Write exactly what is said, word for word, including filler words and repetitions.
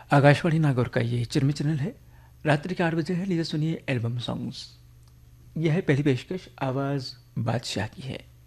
आकाशवाणी नागौर का ये चिरमी चैनल है। रात्रि के आठ बजे है। लीजिए सुनिए एल्बम सॉन्ग्स। यह है पहली पेशकश आवाज़ बादशाह की है।